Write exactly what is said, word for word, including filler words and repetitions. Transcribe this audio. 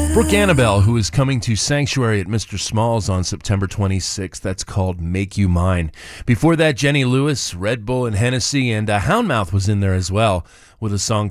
Brooke Annabelle, who is coming to Sanctuary at Mister Smalls on September twenty-sixth. That's called Make You Mine. Before that, Jenny Lewis, Red Bull and Hennessy, and uh, Houndmouth was in there as well with a song